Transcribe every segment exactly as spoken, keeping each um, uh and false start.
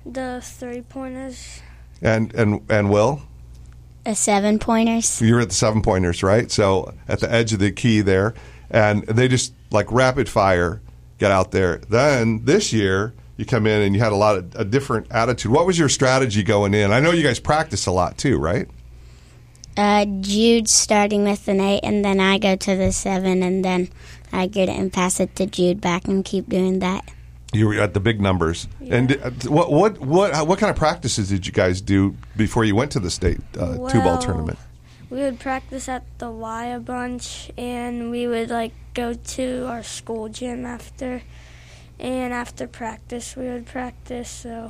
The three-pointers. And and and Will? The seven-pointers. You were at the seven-pointers, right? So at the edge of the key there. And they just, like, rapid fire, get out there. Then this year, you come in and you had a lot of a different attitude. What was your strategy going in? I know you guys practice a lot too, right? Uh, Jude starting with an eight, and then I go to the seven, and then I get it and pass it to Jude back and keep doing that. You were at the big numbers. Yeah. And uh, what what what what kind of practices did you guys do before you went to the state uh, well, two-ball tournament? We would practice at the Y a bunch, and we would like go to our school gym after. And after practice, we would practice. So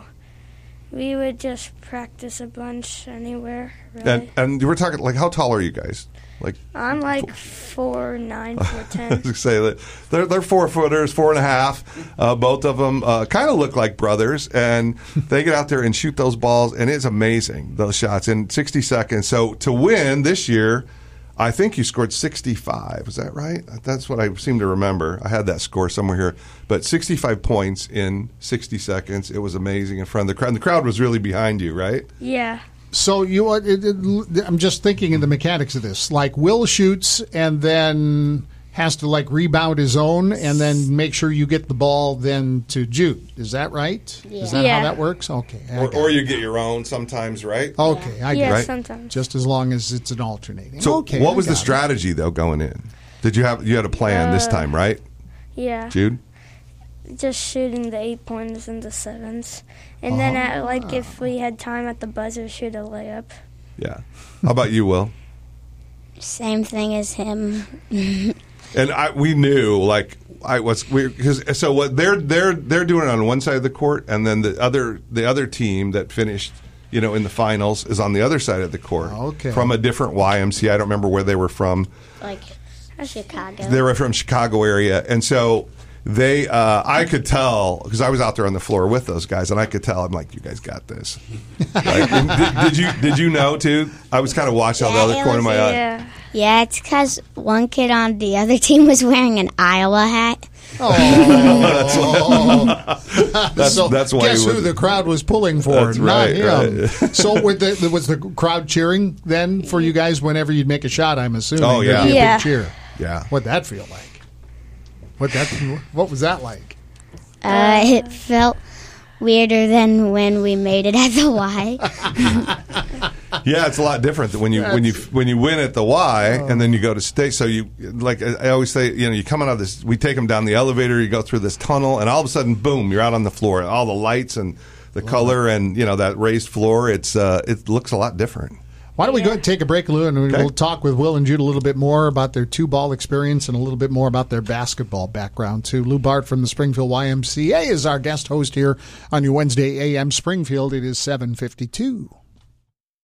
we would just practice a bunch anywhere. Really. And and you were talking like, how tall are you guys? Like I'm like four nine, four I ten. was say that they're they're four footers, four and a half. Uh, both of them uh, kind of look like brothers, and they get out there and shoot those balls, and it's amazing those shots in sixty seconds. So to win this year, I think you scored sixty-five. Is that right? That's what I seem to remember. I had that score somewhere here, but sixty-five points in sixty seconds. It was amazing in front of the crowd. And the crowd was really behind you, right? Yeah. So you, it, it, I'm just thinking of the mechanics of this. Like Will shoots and then has to like rebound his own, and then make sure you get the ball then to Jude. Is that right? Yeah. Is that Yeah. how that works? Okay. I Or, got or it. you get your own sometimes, right? Okay, I Yeah, get it. sometimes. Just as long as it's an alternating. So okay, what I was the got it. strategy though going in? Did you have you had a plan this Uh, time, right, Yeah. Jude? Just shooting the eight pointers and the sevens. And then, at, like, if we had time at the buzzer, shoot a layup. Yeah. How about you, Will? Same thing as him. And I, we knew, like, I was we because so what they're they're they're doing it on one side of the court, and then the other the other team that finished, you know, in the finals is on the other side of the court. Okay. From a different Y M C A. I don't remember where they were from. Like Chicago. They were from Chicago area, and so they uh, I could tell because I was out there on the floor with those guys, and I could tell. I'm like, you guys got this. Like, and did, did you did you know too? I was kind of watching out the Yeah, other it corner of was- my eye. Yeah. Yeah, it's because one kid on the other team was wearing an Iowa hat. Oh, That's so that's why guess he who was- the crowd was pulling for? That's not right, him. right. So with the, was the crowd cheering then for you guys whenever you'd make a shot? I'm assuming. Oh, yeah. There'd be a Yeah. big cheer. Yeah. What'd that feel like? What that? What was that like? Uh, it felt weirder than when we made it at the Y. Yeah, it's a lot different than when you when you when you win at the Y and then you go to state. So you like I always say, you know, you come out of this. We take them down the elevator. You go through this tunnel, and all of a sudden, boom, you're out on the floor. All the lights and the color and you know that raised floor. It's uh, it looks a lot different. Why don't we go and take a break, Lou, and Okay. we'll talk with Will and Jude a little bit more about their two-ball experience and a little bit more about their basketball background, too. Lou Bart from the Springfield Y M C A is our guest host here on your Wednesday A M Springfield. It is seven fifty-two.